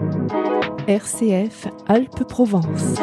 RCF Alpes-Provence.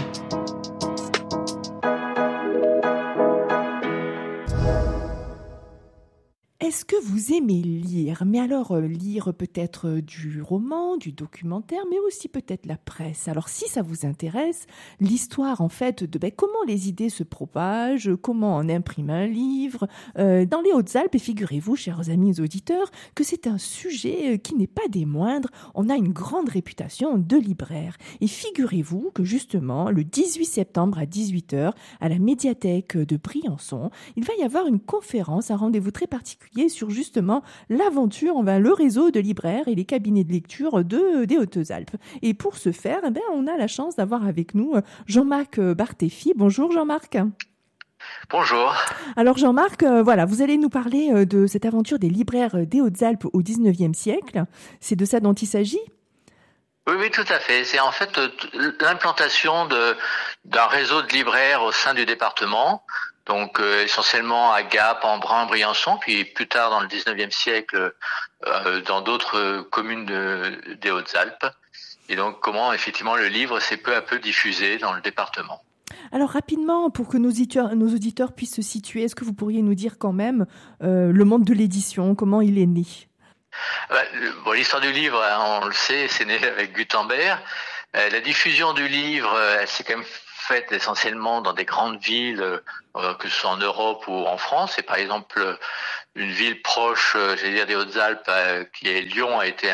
Est-ce que vous aimez lire? Mais alors, lire peut-être du roman, du documentaire, mais aussi peut-être la presse. Alors, si ça vous intéresse, l'histoire en fait de comment les idées se propagent, comment on imprime un livre, dans les Hautes-Alpes, et figurez-vous, chers amis auditeurs, que c'est un sujet qui n'est pas des moindres. On a une grande réputation de libraire. Et figurez-vous que justement, le 18 septembre à 18h, à la médiathèque de Briançon, il va y avoir une conférence, un rendez-vous très particulier sur justement l'aventure, le réseau de libraires et les cabinets de lecture des Hautes-Alpes. Et pour ce faire, on a la chance d'avoir avec nous Jean-Marc Barthéfi. Bonjour Jean-Marc. Bonjour. Alors Jean-Marc, vous allez nous parler de cette aventure des libraires des Hautes-Alpes au 19e siècle. C'est de ça dont il s'agit ? Oui, tout à fait. C'est en fait l'implantation d'un réseau de libraires au sein du département. Donc essentiellement à Gap, Embrun, Briançon, puis plus tard dans le 19e siècle dans d'autres communes des Hautes-Alpes. Et donc comment effectivement le livre s'est peu à peu diffusé dans le département. Alors rapidement, pour que nos auditeurs puissent se situer, est-ce que vous pourriez nous dire quand même le monde de l'édition, comment il est né ? L'histoire du livre, on le sait, c'est né avec Gutenberg. La diffusion du livre, elle s'est quand même faite essentiellement dans des grandes villes, que ce soit en Europe ou en France. Et par exemple, une ville proche, des Hautes-Alpes, qui est Lyon, a été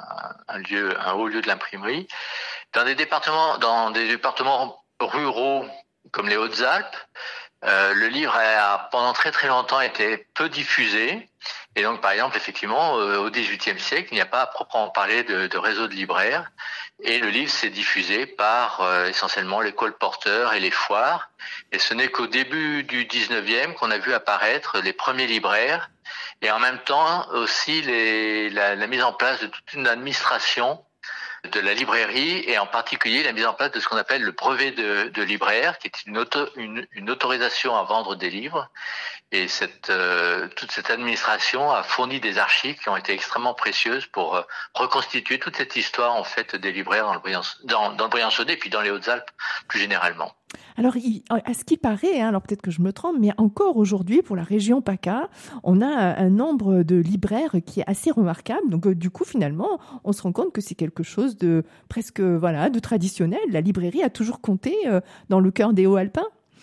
un haut lieu de l'imprimerie. Dans des départements ruraux comme les Hautes-Alpes, le livre a pendant très très longtemps été peu diffusé. Et donc, par exemple, effectivement, au XVIIIe siècle, il n'y a pas à proprement parler de réseau de libraires. Et le livre s'est diffusé par essentiellement les colporteurs et les foires. Et ce n'est qu'au début du XIXe qu'on a vu apparaître les premiers libraires. Et en même temps aussi la mise en place de toute une administration de la librairie, et en particulier la mise en place de ce qu'on appelle le brevet de libraire, qui est une autorisation à vendre des livres. Et toute cette administration a fourni des archives qui ont été extrêmement précieuses pour reconstituer toute cette histoire en fait des libraires dans le Briançonnais et puis dans les Hautes-Alpes plus généralement. Alors, à ce qui paraît, alors peut-être que je me trompe, mais encore aujourd'hui, pour la région PACA, on a un nombre de libraires qui est assez remarquable. Donc, du coup, finalement, on se rend compte que c'est quelque chose de presque, de traditionnel. La librairie a toujours compté dans le cœur des Hauts-Alpins.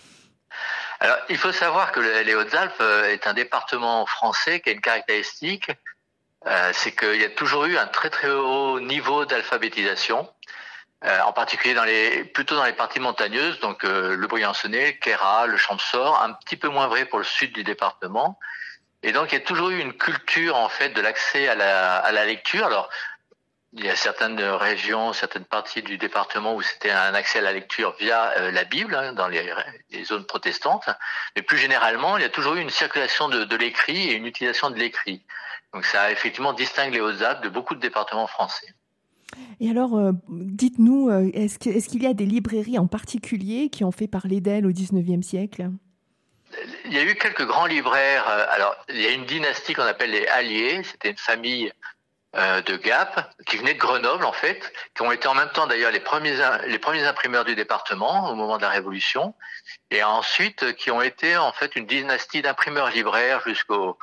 Alors, il faut savoir que les Hautes-Alpes est un département français qui a une caractéristique, c'est qu'il y a toujours eu un très très haut niveau d'alphabétisation. En particulier plutôt dans les parties montagneuses, donc le Briançonnais, le Queyras, le Champsaur, un petit peu moins vrai pour le sud du département. Et donc il y a toujours eu une culture en fait de l'accès à la lecture. Alors il y a certaines régions, certaines parties du département où c'était un accès à la lecture via la Bible, dans les zones protestantes. Mais plus généralement, il y a toujours eu une circulation de l'écrit et une utilisation de l'écrit. Donc ça effectivement distingue les Hautes-Alpes de beaucoup de départements français. Et alors, dites-nous, est-ce qu'il y a des librairies en particulier qui ont fait parler d'elles au XIXe siècle ? Il y a eu quelques grands libraires. Alors, il y a une dynastie qu'on appelle les Halliers. C'était une famille de Gap qui venait de Grenoble en fait, qui ont été en même temps d'ailleurs les premiers imprimeurs du département au moment de la Révolution, et ensuite qui ont été en fait une dynastie d'imprimeurs libraires jusqu'au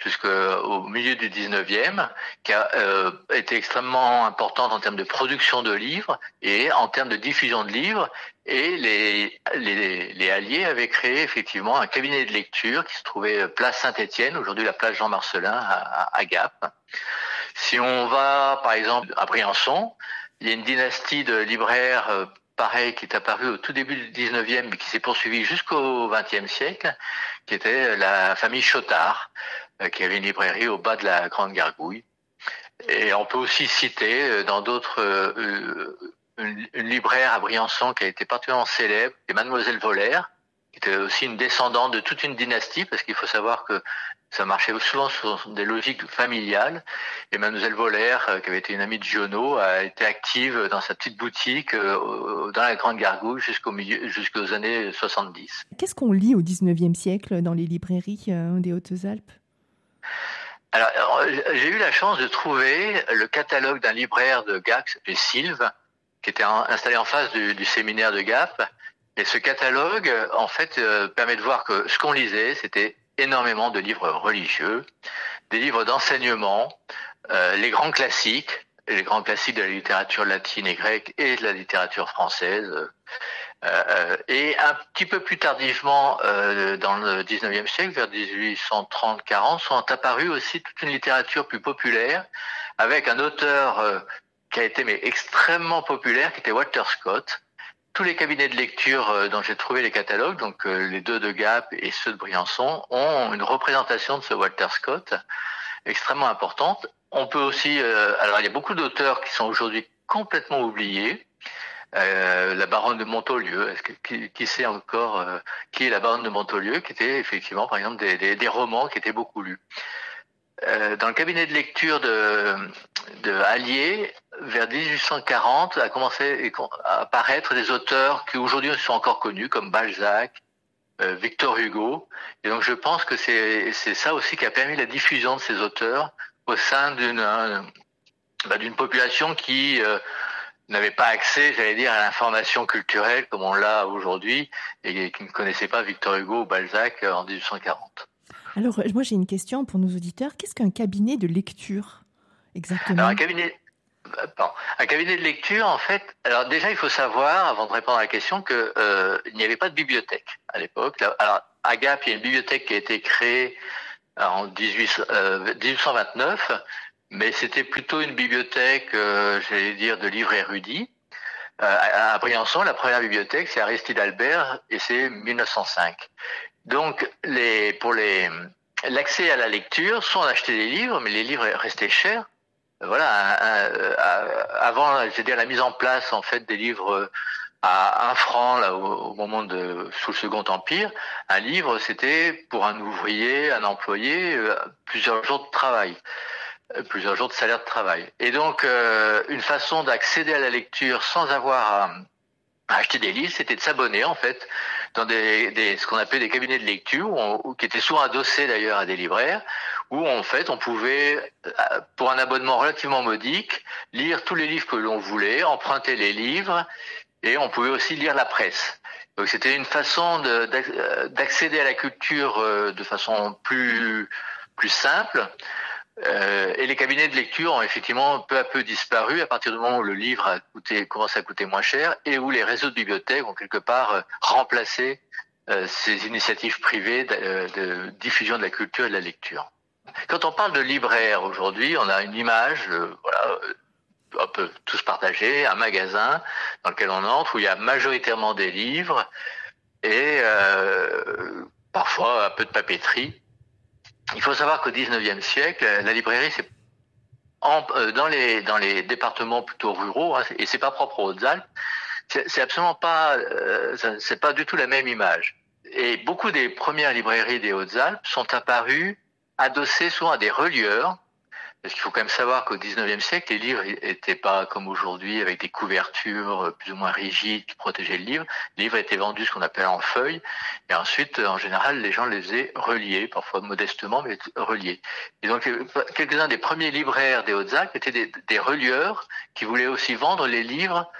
milieu du 19e, qui a été extrêmement importante en termes de production de livres et en termes de diffusion de livres. Et les Halliers avaient créé effectivement un cabinet de lecture qui se trouvait place Saint-Étienne, aujourd'hui la place Jean Marcellin à Gap. Si on va, par exemple, à Briançon, il y a une dynastie de libraires, pareil, qui est apparue au tout début du 19e, mais qui s'est poursuivie jusqu'au 20e siècle, qui était la famille Chotard, qui avait une librairie au bas de la Grande Gargouille. Et on peut aussi citer dans d'autres une libraire à Briançon qui a été particulièrement célèbre, qui est Mademoiselle Voller, qui était aussi une descendante de toute une dynastie, parce qu'il faut savoir que ça marchait souvent sur des logiques familiales. Et Mademoiselle Voller, qui avait été une amie de Giono, a été active dans sa petite boutique dans la Grande Gargouille jusqu'aux années 70. Qu'est-ce qu'on lit au XIXe siècle dans les librairies des Hautes-Alpes ? Alors, j'ai eu la chance de trouver le catalogue d'un libraire de Gap qui s'appelait Sylve, qui était installé en face du séminaire de Gap. Et ce catalogue, en fait, permet de voir que ce qu'on lisait, c'était énormément de livres religieux, des livres d'enseignement, les grands classiques, les grands classiques de la littérature latine et grecque et de la littérature française. Et un petit peu plus tardivement, dans le 19e siècle, vers 1830-40, sont apparus aussi toute une littérature plus populaire, avec un auteur qui a été extrêmement populaire, qui était Walter Scott. Tous les cabinets de lecture dont j'ai trouvé les catalogues, donc les deux de Gap et ceux de Briançon, ont une représentation de ce Walter Scott extrêmement importante. On peut aussi, alors il y a beaucoup d'auteurs qui sont aujourd'hui complètement oubliés. La baronne de Montaulieu, qui sait encore qui est la baronne de Montaulieu, qui était effectivement, par exemple, des romans qui étaient beaucoup lus. Dans le cabinet de lecture de Allier, vers 1840, a commencé à apparaître des auteurs qui aujourd'hui sont encore connus, comme Balzac, Victor Hugo. Et donc je pense que c'est ça aussi qui a permis la diffusion de ces auteurs au sein d'une population qui n'avait pas accès, j'allais dire, à l'information culturelle comme on l'a aujourd'hui et qui ne connaissait pas Victor Hugo ou Balzac en 1840. Alors, moi j'ai une question pour nos auditeurs. Qu'est-ce qu'un cabinet de lecture exactement? Alors, un cabinet de lecture, en fait, alors déjà il faut savoir, avant de répondre à la question, que il n'y avait pas de bibliothèque à l'époque. Alors, à Gap, il y a une bibliothèque qui a été créée en 1829, mais c'était plutôt une bibliothèque, j'allais dire, de livres érudits. À Briançon, la première bibliothèque, c'est Aristide Albert, et c'est 1905. Donc, l'accès à la lecture, soit on achetait des livres, mais les livres restaient chers. Voilà, avant, je veux dire, la mise en place, en fait, des livres à 1 franc, là, au moment sous le Second Empire, un livre, c'était pour un ouvrier, un employé, plusieurs jours de travail. Plusieurs jours de salaire de travail. Et donc, une façon d'accéder à la lecture sans avoir à acheter des livres, c'était de s'abonner, en fait, dans ce qu'on appelait des cabinets de lecture, qui étaient souvent adossés d'ailleurs à des libraires, où en fait, on pouvait, pour un abonnement relativement modique, lire tous les livres que l'on voulait, emprunter les livres, et on pouvait aussi lire la presse. Donc, c'était une façon d'accéder à la culture de façon plus simple. Et les cabinets de lecture ont effectivement peu à peu disparu à partir du moment où le livre commence à coûter moins cher et où les réseaux de bibliothèques ont quelque part remplacé ces initiatives privées de diffusion de la culture et de la lecture. Quand on parle de libraire aujourd'hui, on a une image, on peut tous partager, un magasin dans lequel on entre où il y a majoritairement des livres et parfois un peu de papeterie. Il faut savoir qu'au XIXe siècle, la librairie, c'est dans les départements plutôt ruraux, hein, et c'est pas propre aux Hautes-Alpes, c'est absolument pas, c'est pas du tout la même image. Et beaucoup des premières librairies des Hautes-Alpes sont apparues adossées souvent à des relieurs. Parce qu'il faut quand même savoir qu'au XIXe siècle, les livres n'étaient pas comme aujourd'hui avec des couvertures plus ou moins rigides qui protégeaient le livre. Les livres étaient vendus ce qu'on appelle en feuilles. Et ensuite, en général, les gens les faisaient relier, parfois modestement, mais relier. Et donc, quelques-uns des premiers libraires des Hautes-Alpes étaient des relieurs qui voulaient aussi vendre les livres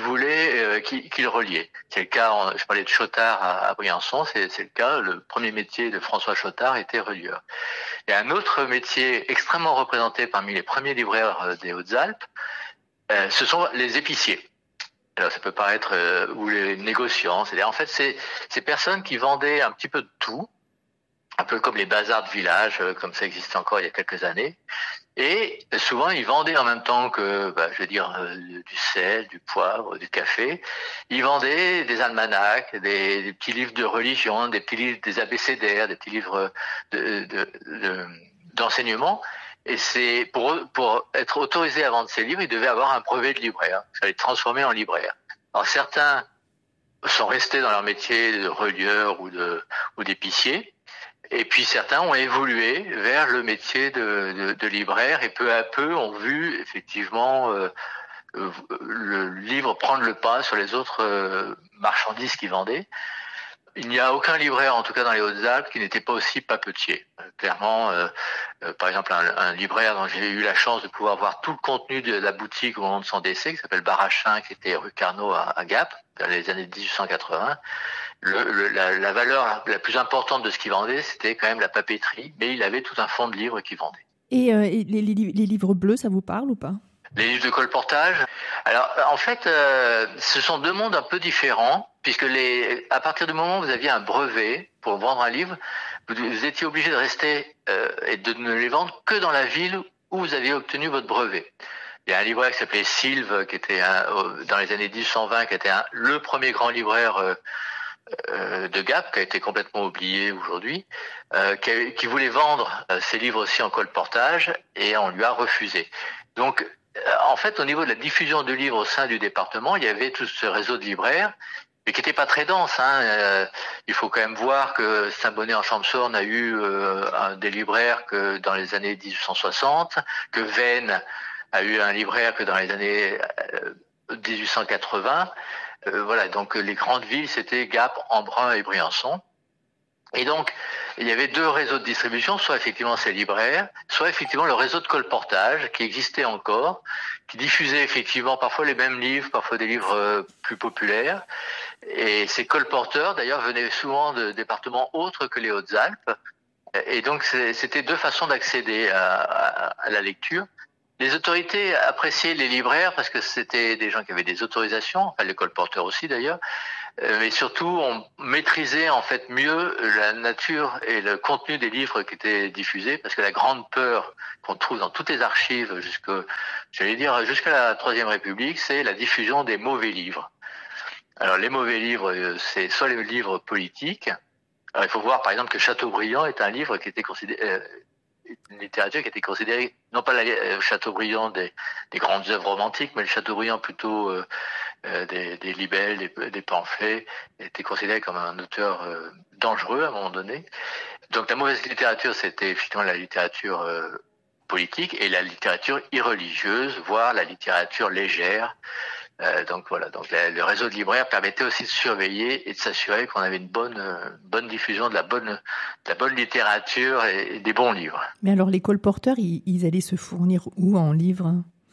qu'ils reliaient. C'est le cas, je parlais de Chotard à Briançon, c'est le cas. Le premier métier de François Chotard était relieur. Et un autre métier extrêmement représenté parmi les premiers libraires des Hautes-Alpes, ce sont les épiciers. Alors ça peut paraître ou les négociants, c'est-à-dire en fait ces personnes qui vendaient un petit peu de tout, un peu comme les bazars de village, comme ça existait encore il y a quelques années. Et souvent, ils vendaient en même temps que, je veux dire, du sel, du poivre, du café. Ils vendaient des almanachs, des petits livres de religion, des petits livres, des abécédaires, des petits livres d'enseignement. Et c'est pour être autorisé à vendre ces livres, ils devaient avoir un brevet de libraire. Ça les transformer en libraire. Alors certains sont restés dans leur métier de relieur ou d'épicier. Et puis certains ont évolué vers le métier de libraire et peu à peu ont vu effectivement le livre prendre le pas sur les autres marchandises qu'ils vendaient. Il n'y a aucun libraire, en tout cas dans les Hautes-Alpes, qui n'était pas aussi papetier. Clairement, par exemple, un libraire dont j'ai eu la chance de pouvoir voir tout le contenu de la boutique au moment de son décès, qui s'appelle Barachin, qui était rue Carnot à Gap, dans les années 1880. La valeur la plus importante de ce qu'il vendait, c'était quand même la papeterie, mais il avait tout un fonds de livres qu'il vendait. Et les livres bleus, ça vous parle ou pas? Les livres de colportage. Alors, en fait, ce sont deux mondes un peu différents, puisque à partir du moment où vous aviez un brevet pour vendre un livre, vous étiez obligé de rester et de ne les vendre que dans la ville où vous aviez obtenu votre brevet. Il y a un libraire qui s'appelait Sylve, qui était dans les années 1820, qui était le premier grand libraire de Gap, qui a été complètement oublié aujourd'hui, qui voulait vendre ses livres aussi en colportage, et on lui a refusé. Donc, en fait, au niveau de la diffusion de livres au sein du département, il y avait tout ce réseau de libraires, mais qui n'était pas très dense. Il faut quand même voir que Saint-Bonnet-en-Champsaurne a eu des libraires que dans les années 1860, que Veynes a eu un libraire que dans les années 1880. Voilà, donc les grandes villes, c'était Gap, Embrun et Briançon. Et donc, il y avait deux réseaux de distribution, soit effectivement ces libraires, soit effectivement le réseau de colportage qui existait encore, qui diffusait effectivement parfois les mêmes livres, parfois des livres plus populaires. Et ces colporteurs, d'ailleurs, venaient souvent de départements autres que les Hautes-Alpes. Et donc, c'était deux façons d'accéder à la lecture. Les autorités appréciaient les libraires parce que c'était des gens qui avaient des autorisations, enfin les colporteurs aussi d'ailleurs, mais surtout on maîtrisait en fait mieux la nature et le contenu des livres qui étaient diffusés, parce que la grande peur qu'on trouve dans toutes les archives jusqu'à la Troisième République, c'est la diffusion des mauvais livres. Alors les mauvais livres, c'est soit les livres politiques. Alors il faut voir par exemple que Chateaubriand est un livre qui était considéré une littérature qui était considérée, non pas Chateaubriand des grandes œuvres romantiques, mais le Chateaubriand plutôt des libelles, des pamphlets, était considéré comme un auteur dangereux à un moment donné. Donc la mauvaise littérature, c'était effectivement la littérature politique et la littérature irreligieuse, voire la littérature légère. Donc voilà, donc le réseau de libraires permettait aussi de surveiller et de s'assurer qu'on avait une bonne diffusion de la bonne littérature et des bons livres. Mais alors les colporteurs, ils allaient se fournir où en livres?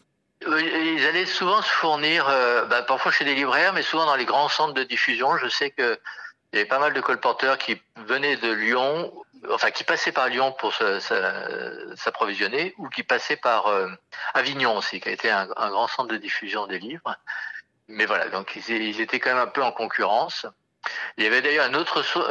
Ils allaient souvent se fournir, parfois chez des libraires, mais souvent dans les grands centres de diffusion. Je sais que il y avait pas mal de colporteurs qui venaient de Lyon, enfin qui passaient par Lyon pour s'approvisionner, ou qui passaient par Avignon aussi, qui a été un grand centre de diffusion des livres. Mais voilà, donc ils étaient quand même un peu en concurrence. Il y avait d'ailleurs une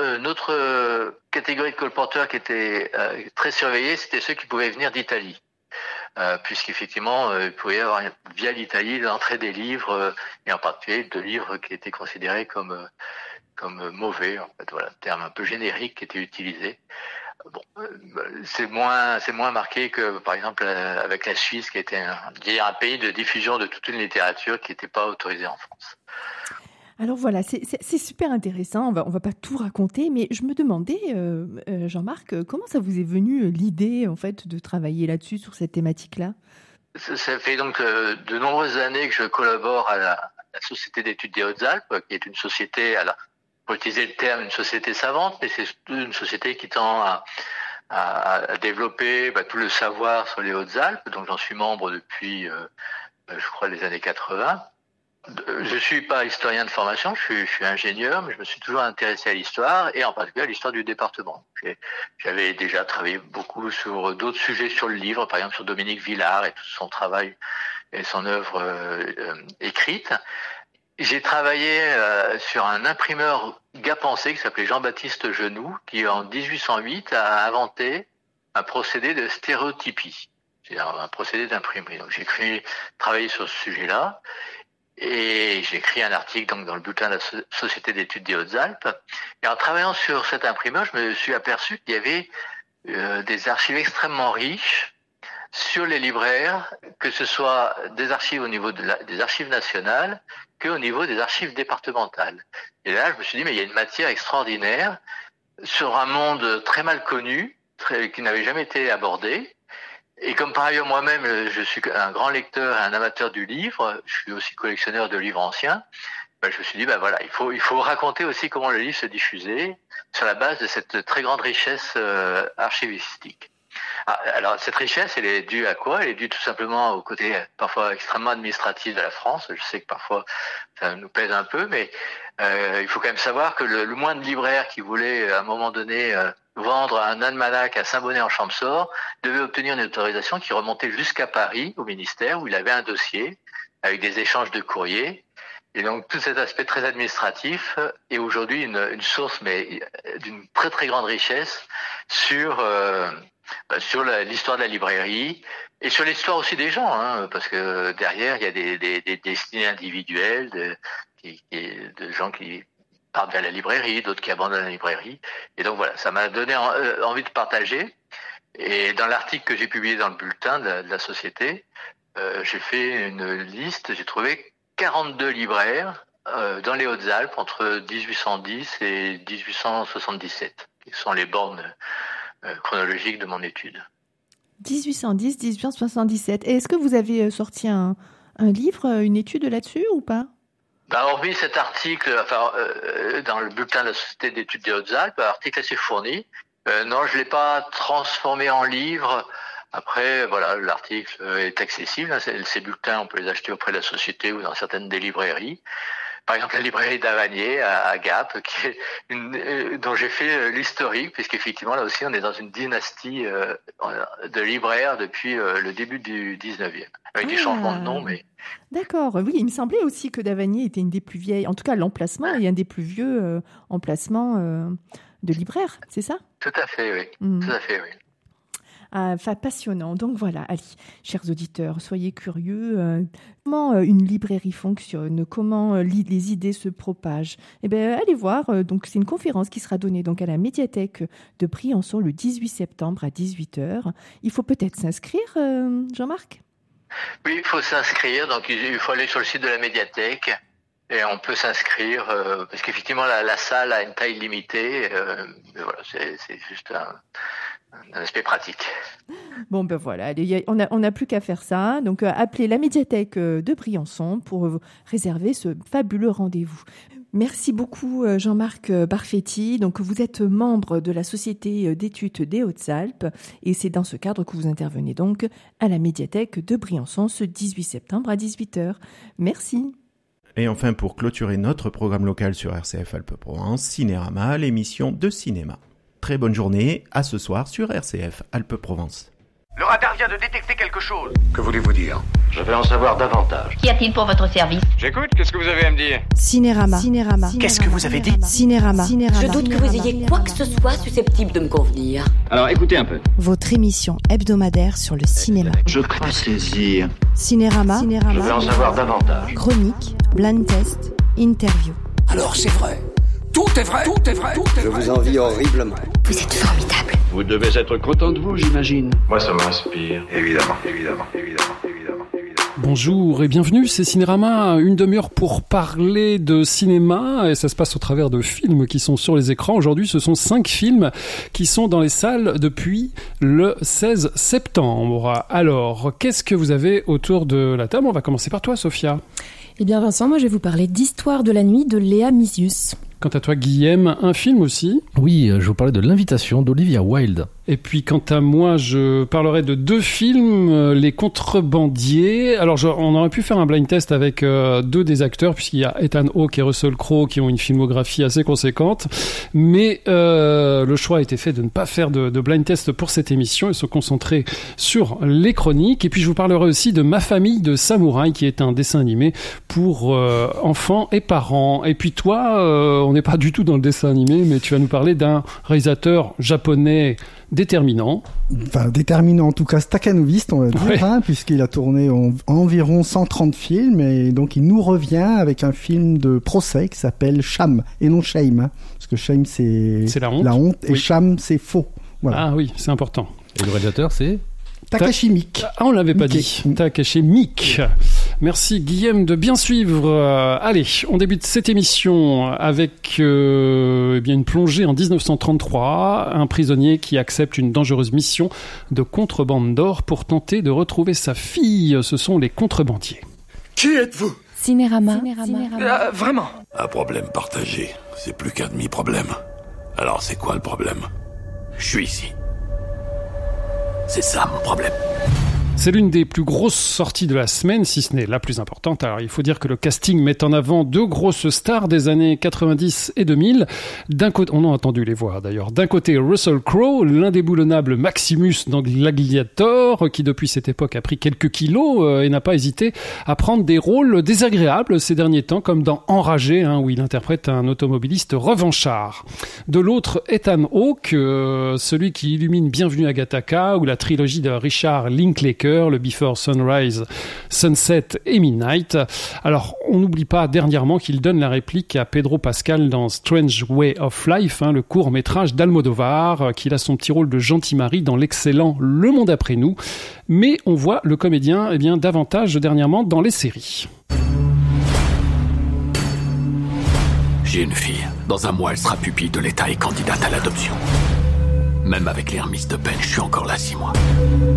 autre catégorie de colporteurs qui était très surveillée, c'était ceux qui pouvaient venir d'Italie. Puisqu'effectivement, il pouvait y avoir via l'Italie l'entrée des livres, et en particulier de livres qui étaient considérés comme mauvais, en fait, voilà, terme un peu générique qui était utilisé. Bon, c'est moins marqué que, par exemple, avec la Suisse, qui était un pays de diffusion de toute une littérature qui n'était pas autorisée en France. Alors voilà, c'est super intéressant. On va pas tout raconter, mais je me demandais, Jean-Marc, comment ça vous est venu l'idée en fait de travailler là-dessus, sur cette thématique-là? Ça fait donc de nombreuses années que je collabore à la Société d'études des Hautes-Alpes, qui est une société, alors pour utiliser le terme, une société savante, mais c'est une société qui tend à développer tout le savoir sur les Hautes-Alpes. Donc j'en suis membre depuis, je crois, les années 80. Je suis pas historien de formation, je suis ingénieur, mais je me suis toujours intéressé à l'histoire, et en particulier à l'histoire du département. J'avais déjà travaillé beaucoup sur d'autres sujets sur le livre, par exemple sur Dominique Villard et tout son travail et son œuvre écrite. J'ai travaillé sur un imprimeur gapençais qui s'appelait Jean-Baptiste Genoux, qui en 1808 a inventé un procédé de stéréotypie, c'est-à-dire un procédé d'imprimerie. Donc j'ai travaillé sur ce sujet-là. Et j'ai écrit un article donc dans le bulletin de la Société d'études des Hautes-Alpes. Et en travaillant sur cet imprimeur, je me suis aperçu qu'il y avait des archives extrêmement riches sur les libraires, que ce soit des archives au niveau des archives nationales, qu'au niveau des archives départementales. Et là, je me suis dit, mais il y a une matière extraordinaire sur un monde très mal connu, qui n'avait jamais été abordé. Et comme par ailleurs moi-même, je suis un grand lecteur et un amateur du livre, je suis aussi collectionneur de livres anciens, je me suis dit, voilà, il faut raconter aussi comment le livre se diffusait sur la base de cette très grande richesse archivistique. Alors, cette richesse, elle est due à quoi? Elle est due tout simplement au côté parfois extrêmement administratif de la France. Je sais que parfois, ça nous pèse un peu, mais il faut quand même savoir que le moindre libraire qui voulait, à un moment donné, vendre un almanach à Saint-Bonnet-en-Champsaur devait obtenir une autorisation qui remontait jusqu'à Paris, au ministère, où il avait un dossier avec des échanges de courriers. Et donc, tout cet aspect très administratif est aujourd'hui une source, mais d'une très très grande richesse sur l'histoire de la librairie et sur l'histoire aussi des gens, parce que derrière, il y a des destinées individuelles de gens qui partent vers la librairie, d'autres qui abandonnent la librairie. Et donc voilà, ça m'a donné envie de partager. Et dans l'article que j'ai publié dans le bulletin de la société, j'ai fait une liste, j'ai trouvé 42 libraires dans les Hautes-Alpes entre 1810 et 1877, qui sont les bornes chronologiques de mon étude. 1810, 1877. Et est-ce que vous avez sorti un livre, une étude là-dessus ou pas? Hormis cet article, dans le bulletin de la Société d'études des Hautes-Alpes, un article assez fourni. Non, je l'ai pas transformé en livre. Après, voilà, l'article est accessible. Ces bulletins, on peut les acheter auprès de la société ou dans certaines des librairies. Par exemple, la librairie d'Avanier à Gap, dont j'ai fait l'historique, puisqu'effectivement, là aussi, on est dans une dynastie de libraires depuis le début du 19e. Avec des changements de nom, mais... D'accord, oui, il me semblait aussi que d'Avanier était une des plus vieilles, en tout cas l'emplacement est un des plus vieux emplacements de libraires, c'est ça? Tout à fait, oui. Tout à fait, oui. Passionnant. Donc voilà, allez, chers auditeurs, soyez curieux. Comment une librairie fonctionne, comment les idées se propagent. Eh bien, allez voir. Donc, c'est une conférence qui sera donnée donc à la médiathèque de Briançon le 18 septembre à 18h. Il faut peut-être s'inscrire, Jean-Marc? Oui, il faut s'inscrire. Donc, il faut aller sur le site de la médiathèque. Et on peut s'inscrire parce qu'effectivement la salle a une taille limitée. Mais voilà, c'est juste un aspect pratique. Bon ben voilà, on n'a plus qu'à faire ça. Donc appelez la médiathèque de Briançon pour réserver ce fabuleux rendez-vous. Merci beaucoup Jean-Marc Barfetti. Donc vous êtes membre de la Société d'études des Hautes-Alpes et c'est dans ce cadre que vous intervenez donc à la médiathèque de Briançon ce 18 septembre à 18h. Merci. Et enfin, pour clôturer notre programme local sur RCF Alpes-Provence, Cinérama, l'émission de cinéma. Très bonne journée, à ce soir sur RCF Alpes-Provence. Le radar vient de détecter quelque chose. Que voulez-vous dire? Je veux en savoir davantage. Qu'y a-t-il pour votre service? J'écoute, qu'est-ce que vous avez à me dire? Cinérama. Qu'est-ce que vous avez dit? Cinérama. Je doute que vous ayez quoi que ce soit susceptible de me convenir. Alors écoutez un peu. Votre émission hebdomadaire sur le cinéma. Je crois saisir. Cinérama. Je veux en savoir davantage. Chronique, blind test, interview. Alors c'est vrai. Tout est vrai. Tout est vrai. Je vous envie horriblement. Vous êtes formidable. Vous devez être content de vous, j'imagine. Moi, ça m'inspire. Évidemment. Bonjour et bienvenue, c'est Cinérama, une demi-heure pour parler de cinéma et ça se passe au travers de films qui sont sur les écrans. Aujourd'hui, ce sont 5 films qui sont dans les salles depuis le 16 septembre. Alors, qu'est-ce que vous avez autour de la table? On va commencer par toi, Sophia. Eh bien Vincent, moi je vais vous parler d'Histoire de la nuit de Léa Misius. Quant à toi, Guillaume, un film aussi? Oui, je vous parlais de L'Invitation d'Olivia Wilde. Et puis quant à moi, je parlerai de 2 films, Les Contrebandiers. Alors on aurait pu faire un blind test avec 2 des acteurs, puisqu'il y a Ethan Hawke et Russell Crowe qui ont une filmographie assez conséquente. Mais le choix a été fait de ne pas faire de blind test pour cette émission et se concentrer sur les chroniques. Et puis je vous parlerai aussi de Ma famille de samouraï, qui est un dessin animé pour enfants et parents. Et puis toi, on n'est pas du tout dans le dessin animé, mais tu vas nous parler d'un réalisateur japonais déterminant. Enfin, déterminant en tout cas, staccanoviste on va dire, ouais. Puisqu'il a tourné environ 130 films et donc il nous revient avec un film de procès qui s'appelle Shame et non Shame, parce que Shame c'est la honte et oui. Shame c'est faux. Voilà. Ah oui, c'est important. Et le réalisateur c'est Takashi Miike. Ah, on l'avait pas dit. Takashi Miike. Merci Guillaume de bien suivre. Allez, on débute cette émission avec une plongée en 1933. Un prisonnier qui accepte une dangereuse mission de contrebande d'or pour tenter de retrouver sa fille. Ce sont les contrebandiers. Qui êtes-vous? Cinérama. Vraiment. Un problème partagé, c'est plus qu'un demi-problème. Alors c'est quoi le problème? Je suis ici. C'est ça mon problème. C'est l'une des plus grosses sorties de la semaine, si ce n'est la plus importante. Alors, il faut dire que le casting met en avant deux grosses stars des années 90 et 2000. D'un côté, on a entendu les voix d'ailleurs. D'un côté, Russell Crowe, l'indéboulonnable Maximus dans Gladiator, qui depuis cette époque a pris quelques kilos et n'a pas hésité à prendre des rôles désagréables ces derniers temps, comme dans Enragé, où il interprète un automobiliste revanchard. De l'autre, Ethan Hawke, celui qui illumine Bienvenue à Gattaca ou la trilogie de Richard Linklater, le Before Sunrise, Sunset et Midnight. Alors, on n'oublie pas dernièrement qu'il donne la réplique à Pedro Pascal dans Strange Way of Life, le court-métrage d'Almodovar, qu'il a son petit rôle de gentil mari dans l'excellent Le Monde après nous. Mais on voit le comédien davantage dernièrement dans les séries. J'ai une fille. Dans un mois, elle sera pupille de l'État et candidate à l'adoption. Même avec les remises de peine, je suis encore là 6 mois.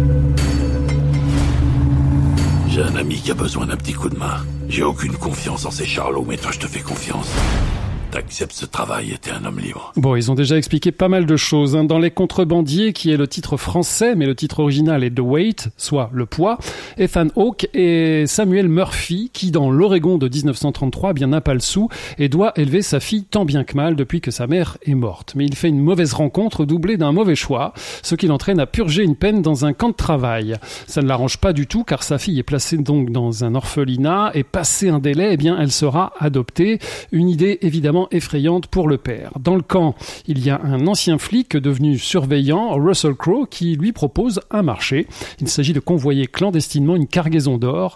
J'ai un ami qui a besoin d'un petit coup de main. J'ai aucune confiance en ces charlots, mais toi je te fais confiance. T'acceptes ce travail et t'es un homme libre. Bon, ils ont déjà expliqué pas mal de choses. Dans Les Contrebandiers, qui est le titre français, mais le titre original est The Weight, soit Le Poids, Ethan Hawke et Samuel Murphy, qui dans l'Oregon de 1933 n'a pas le sou et doit élever sa fille tant bien que mal depuis que sa mère est morte. Mais il fait une mauvaise rencontre doublée d'un mauvais choix, ce qui l'entraîne à purger une peine dans un camp de travail. Ça ne l'arrange pas du tout car sa fille est placée donc dans un orphelinat et passé un délai, elle sera adoptée. Une idée évidemment effrayante pour le père. Dans le camp, il y a un ancien flic devenu surveillant, Russell Crowe, qui lui propose un marché. Il s'agit de convoyer clandestinement une cargaison d'or